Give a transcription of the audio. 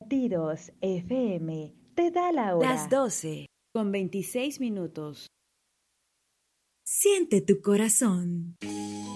Latidos FM te da la Las hora. 12:26. Siente tu corazón.